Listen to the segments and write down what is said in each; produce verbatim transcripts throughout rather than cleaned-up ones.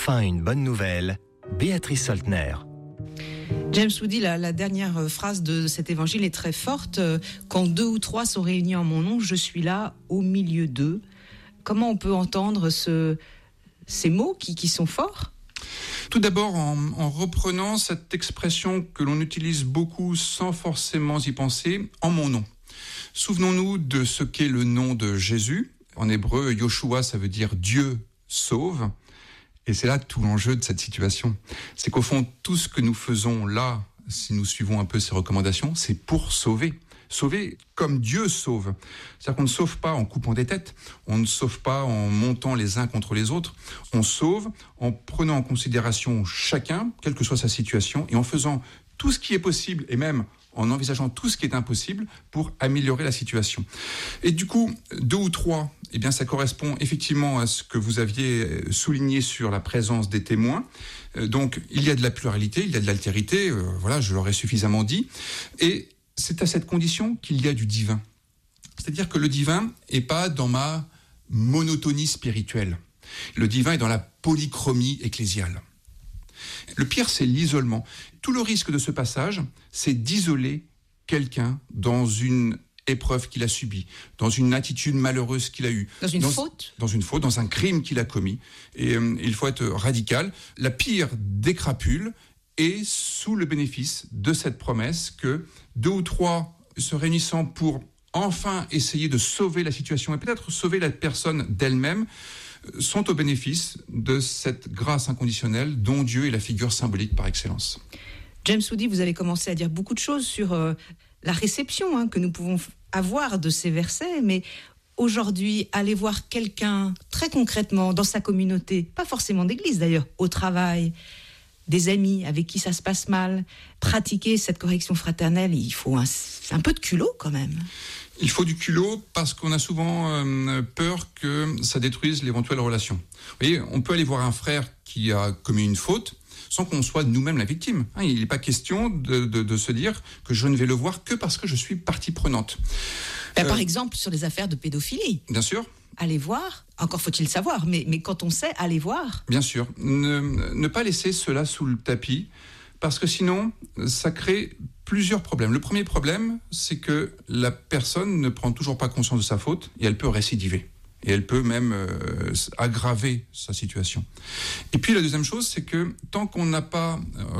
Enfin une bonne nouvelle, Béatrice Soltner. James Woody, la, la dernière phrase de cet évangile est très forte. Quand deux ou trois sont réunis en mon nom, je suis là au milieu d'eux. Comment on peut entendre ce, ces mots qui, qui sont forts ? Tout d'abord, en, en reprenant cette expression que l'on utilise beaucoup sans forcément y penser, en mon nom. Souvenons-nous de ce qu'est le nom de Jésus. En hébreu, Yoshua, ça veut dire Dieu sauve. Et c'est là tout l'enjeu de cette situation. C'est qu'au fond, tout ce que nous faisons là, si nous suivons un peu ces recommandations, c'est pour sauver. Sauver comme Dieu sauve. C'est-à-dire qu'on ne sauve pas en coupant des têtes, on ne sauve pas en montant les uns contre les autres, on sauve en prenant en considération chacun, quelle que soit sa situation, et en faisant tout ce qui est possible, et même en envisageant tout ce qui est impossible pour améliorer la situation. Et du coup, deux ou trois, eh bien, ça correspond effectivement à ce que vous aviez souligné sur la présence des témoins. Euh, donc, il y a de la pluralité, il y a de l'altérité, euh, voilà, je l'aurais suffisamment dit. Et c'est à cette condition qu'il y a du divin. C'est-à-dire que le divin n'est pas dans ma monotonie spirituelle. Le divin est dans la polychromie ecclésiale. Le pire, c'est l'isolement. Tout le risque de ce passage, c'est d'isoler quelqu'un dans une épreuve qu'il a subie, dans une attitude malheureuse qu'il a eue. Dans une dans, faute Dans une faute, dans un crime qu'il a commis. Et euh, il faut être radical. La pire des crapules est sous le bénéfice de cette promesse que deux ou trois se réunissant pour enfin essayer de sauver la situation et peut-être sauver la personne d'elle-même, sont au bénéfice de cette grâce inconditionnelle dont Dieu est la figure symbolique par excellence. James Woody, vous avez commencé à dire beaucoup de choses sur euh, la réception hein, que nous pouvons avoir de ces versets, mais aujourd'hui, aller voir quelqu'un très concrètement dans sa communauté, pas forcément d'église d'ailleurs, au travail, des amis avec qui ça se passe mal, pratiquer cette correction fraternelle, il faut un, un peu de culot quand même. Il faut du culot parce qu'on a souvent euh, peur que ça détruise l'éventuelle relation. Vous voyez, on peut aller voir un frère qui a commis une faute sans qu'on soit nous-mêmes la victime. Hein, il n'est pas question de, de, de se dire que je ne vais le voir que parce que je suis partie prenante. Ben, euh, par exemple, sur les affaires de pédophilie. Bien sûr. Allez voir, encore faut-il savoir, mais, mais quand on sait, allez voir. Bien sûr. Ne, ne pas laisser cela sous le tapis, parce que sinon, ça crée plusieurs problèmes. Le premier problème, c'est que la personne ne prend toujours pas conscience de sa faute et elle peut récidiver. Et elle peut même euh, aggraver sa situation. Et puis la deuxième chose, c'est que tant qu'on n'a pas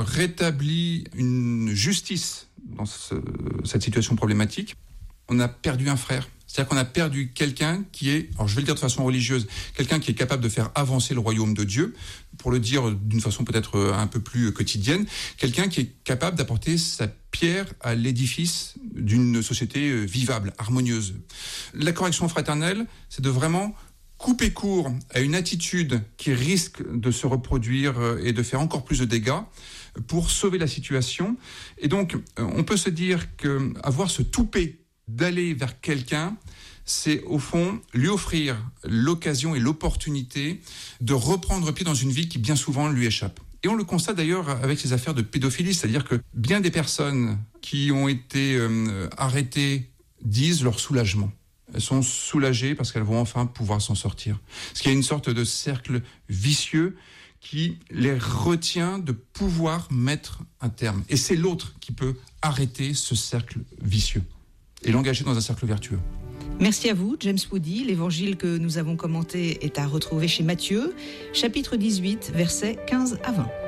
rétabli une justice dans ce, cette situation problématique, on a perdu un frère. C'est-à-dire qu'on a perdu quelqu'un qui est, alors je vais le dire de façon religieuse, quelqu'un qui est capable de faire avancer le royaume de Dieu, pour le dire d'une façon peut-être un peu plus quotidienne, quelqu'un qui est capable d'apporter sa pierre à l'édifice d'une société vivable, harmonieuse. La correction fraternelle, c'est de vraiment couper court à une attitude qui risque de se reproduire et de faire encore plus de dégâts pour sauver la situation. Et donc, on peut se dire qu'avoir ce toupet d'aller vers quelqu'un, c'est au fond lui offrir l'occasion et l'opportunité de reprendre pied dans une vie qui bien souvent lui échappe. Et on le constate d'ailleurs avec ces affaires de pédophilie, c'est-à-dire que bien des personnes qui ont été euh, arrêtées disent leur soulagement. Elles sont soulagées parce qu'elles vont enfin pouvoir s'en sortir. Parce qu'il y a une sorte de cercle vicieux qui les retient de pouvoir mettre un terme. Et c'est l'autre qui peut arrêter ce cercle vicieux et l'engager dans un cercle vertueux. Merci à vous, James Woody. L'évangile que nous avons commenté est à retrouver chez Matthieu, chapitre dix-huit, versets quinze à vingt.